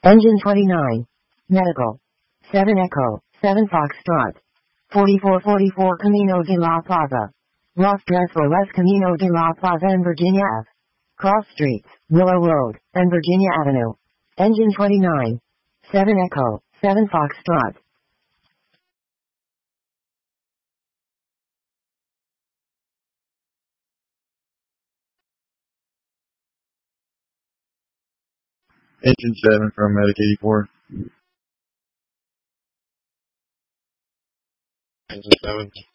Engine 29. Medical. 7 Echo, 7 Foxtrot. 4444 Camino de la Plaza. Los 3 Camino de la Plaza in Virginia Ave. Cross Streets, Willow Road, and Virginia Avenue. Engine 29. 7 Echo, 7 Foxtrot. Engine 7 from Medic 84. Engine 7.